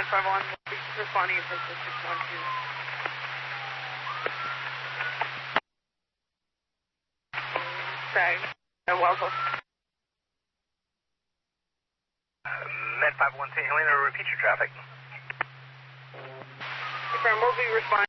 951, responding to 612. Tag, and Wellsville. Med 512, Helena, repeat your traffic. Confirm, we'll be responding